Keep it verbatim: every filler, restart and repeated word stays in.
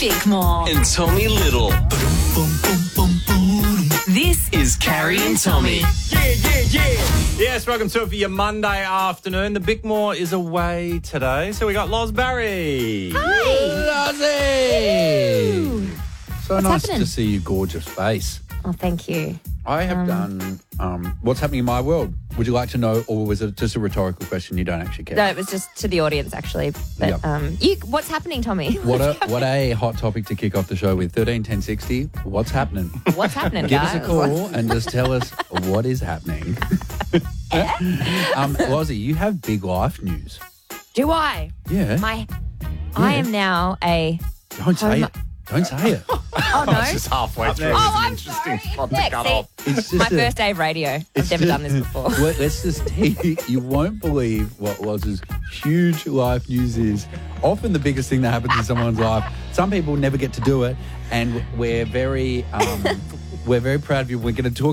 Bickmore. And Tommy Little. This is Carrie and Tommy. Yeah, yeah, yeah. Yes, welcome to it for your Monday afternoon. The Bickmore is away today, so we got Loz Barry. Hi. Lozzie! So What's nice happening? to see your gorgeous face. Oh, thank you. I have Um, done um, What's Happening in My World. Would you like to know, or was it just a rhetorical question you don't actually care? No, it was just to the audience, actually. But Yep. um, you, what's happening, Tommy? What a what a hot topic to kick off the show with. thirteen ten sixty, what's happening? What's happening, Give guys? us a call and just tell us what is happening. um, Lozzie, you have big life news. Do I? Yeah. My, I am now a. Don't say home- it. Don't say it. Oh, no. Just halfway through. Oh, It's an I'm interesting sorry. spot to Yeah, cut see, off. It's just my a- first day of radio. I've It's never just- done this before. Well, let's just you won't believe what Loz's huge life news is. Often the biggest thing that happens in someone's life. Some people never get to do it, and we're very um, we're very proud of you. We're going to talk